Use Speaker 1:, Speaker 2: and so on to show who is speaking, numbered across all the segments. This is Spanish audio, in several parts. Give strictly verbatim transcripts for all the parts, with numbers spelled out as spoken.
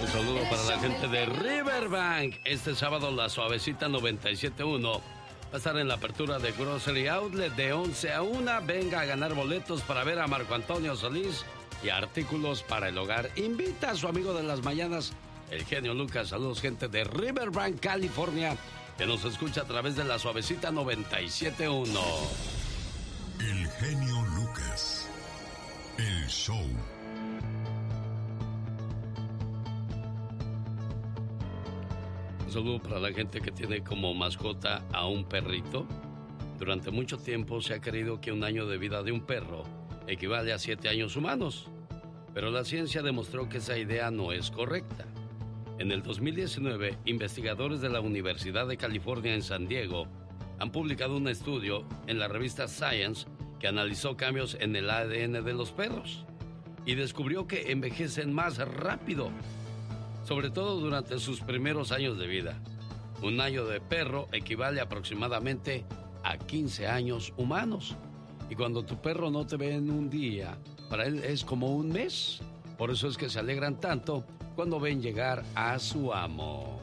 Speaker 1: Un saludo para la gente de Riverbank. Este sábado la Suavecita noventa y siete punto uno va a estar en la apertura de Grocery Outlet de once a una. Venga a ganar boletos para ver a Marco Antonio Solís y artículos para el hogar. Invita a su amigo de las mañanas, el genio Lucas. Saludos, gente de Riverbank, California, que nos escucha a través de la Suavecita noventa y siete punto uno.
Speaker 2: El genio Lucas. El show.
Speaker 1: Un saludo para la gente que tiene como mascota a un perrito. Durante mucho tiempo se ha creído que un año de vida de un perro equivale a siete años humanos. Pero la ciencia demostró que esa idea no es correcta. En el dos mil diecinueve, investigadores de la Universidad de California en San Diego han publicado un estudio en la revista Science que analizó cambios en el A D N de los perros y descubrió que envejecen más rápido, sobre todo durante sus primeros años de vida. Un año de perro equivale aproximadamente a quince años humanos. Y cuando tu perro no te ve en un día, para él es como un mes. Por eso es que se alegran tanto cuando ven llegar a su amo.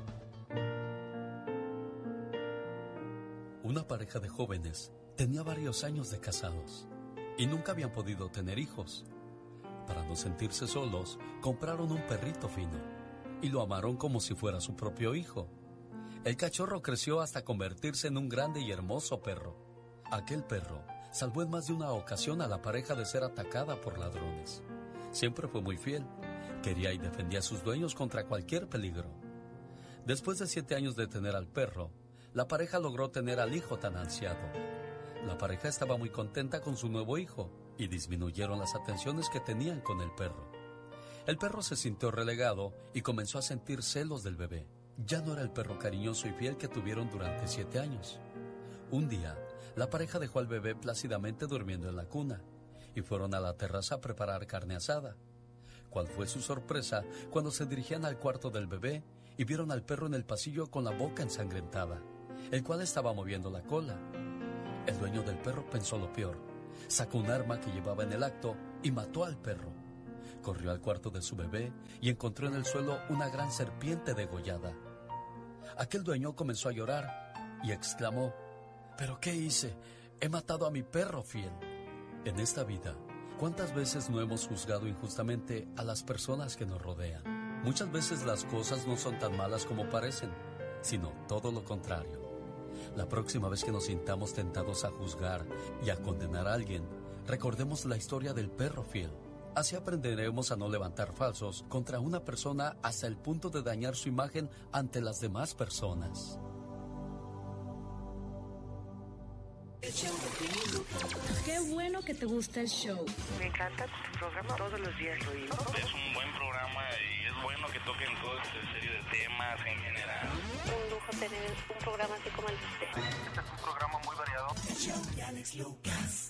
Speaker 3: Una pareja de jóvenes tenía varios años de casados y nunca habían podido tener hijos. Para no sentirse solos, compraron un perrito fino y lo amaron como si fuera su propio hijo. El cachorro creció hasta convertirse en un grande y hermoso perro. Aquel perro salvó en más de una ocasión a la pareja de ser atacada por ladrones. Siempre fue muy fiel, quería y defendía a sus dueños contra cualquier peligro. Después de siete años de tener al perro, la pareja logró tener al hijo tan ansiado. La pareja estaba muy contenta con su nuevo hijo y disminuyeron las atenciones que tenían con el perro. El perro se sintió relegado y comenzó a sentir celos del bebé. Ya no era el perro cariñoso y fiel que tuvieron durante siete años. Un día, la pareja dejó al bebé plácidamente durmiendo en la cuna y fueron a la terraza a preparar carne asada. ¿Cuál fue su sorpresa cuando se dirigían al cuarto del bebé y vieron al perro en el pasillo con la boca ensangrentada, el cual estaba moviendo la cola? El dueño del perro pensó lo peor. Sacó un arma que llevaba en el acto y mató al perro. Corrió al cuarto de su bebé y encontró en el suelo una gran serpiente degollada. Aquel dueño comenzó a llorar y exclamó: ¿pero qué hice? He matado a mi perro fiel. En esta vida, ¿cuántas veces no hemos juzgado injustamente a las personas que nos rodean? Muchas veces las cosas no son tan malas como parecen, sino todo lo contrario. La próxima vez que nos sintamos tentados a juzgar y a condenar a alguien, recordemos la historia del perro fiel. Así aprenderemos a no levantar falsos contra una persona hasta el punto de dañar su imagen ante las demás personas.
Speaker 4: Qué bueno que te gusta el show.
Speaker 5: Me encanta tu programa, todos los días lo oigo.
Speaker 6: Es un buen programa y es bueno que toquen toda esta serie de temas en general.
Speaker 5: Un lujo tener un programa así como el de usted.
Speaker 6: Este es un programa muy variado.
Speaker 7: El show de Alex Lucas.